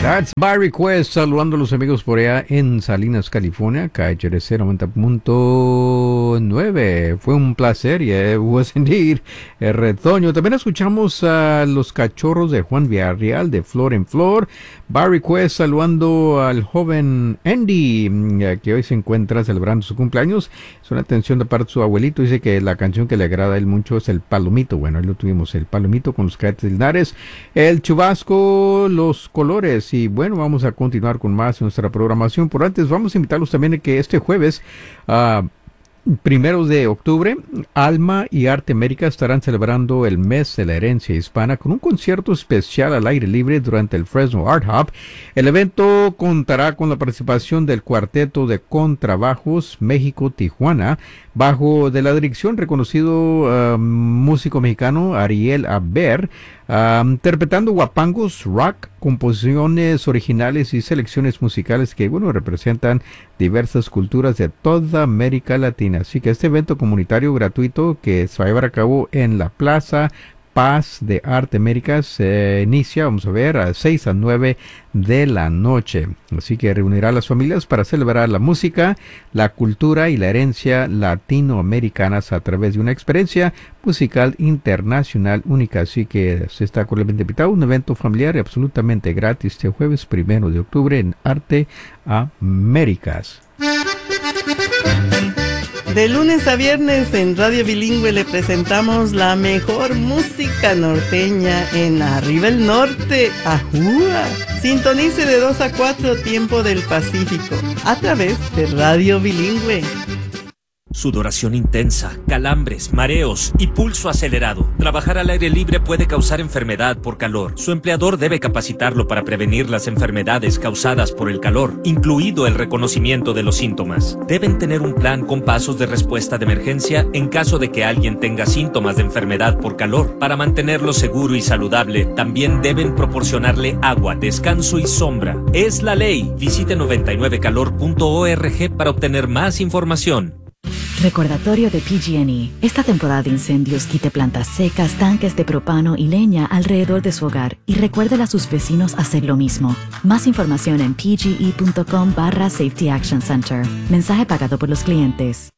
That's by request, saludando a los amigos por allá en Salinas, California, KHRC 90.9. Fue un placer, was indeed, retoño. También escuchamos a los cachorros de Juan Villarreal, de Flor en Flor. By request, saludando al joven Andy, que hoy se encuentra celebrando su cumpleaños. Es una atención de parte de su abuelito. Dice que la canción que le agrada a él mucho es el Palomito. Bueno, ahí lo tuvimos, el Palomito con los Cadetes Linares, el Chubasco, los Colores. Y bueno, vamos a continuar con más de nuestra programación. Por antes, vamos a invitarlos también a que este jueves, 1 de octubre, Alma y Arte América estarán celebrando el mes de la herencia hispana con un concierto especial al aire libre durante el Fresno Art Hub. El evento contará con la participación del Cuarteto de Contrabajos México-Tijuana, bajo de la dirección reconocido músico mexicano Ariel Aber, interpretando guapangos, rock, composiciones originales y selecciones musicales que, bueno, representan diversas culturas de toda América Latina. Así que este evento comunitario gratuito que se va a llevar a cabo en la Plaza Paz de Arte América se inicia, vamos a ver, a 6 a 9 de la noche. Así que reunirá a las familias para celebrar la música, la cultura y la herencia latinoamericanas a través de una experiencia musical internacional única. Así que se está cordialmente invitado a un evento familiar y absolutamente gratis este jueves 1 de octubre en Arte Américas. De lunes a viernes en Radio Bilingüe le presentamos la mejor música norteña en Arriba el Norte, ¡Ajúa! Sintonice de 2 a 4 tiempo del Pacífico a través de Radio Bilingüe. Sudoración intensa, calambres, mareos y pulso acelerado. Trabajar al aire libre puede causar enfermedad por calor. Su empleador debe capacitarlo para prevenir las enfermedades causadas por el calor, incluido el reconocimiento de los síntomas. Deben tener un plan con pasos de respuesta de emergencia en caso de que alguien tenga síntomas de enfermedad por calor. Para mantenerlo seguro y saludable, también deben proporcionarle agua, descanso y sombra. Es la ley. Visite 99calor.org para obtener más información. Recordatorio de PG&E. Esta temporada de incendios quite plantas secas, tanques de propano y leña alrededor de su hogar y recuérdele a sus vecinos hacer lo mismo. Más información en pge.com/Safety Action Center. Mensaje pagado por los clientes.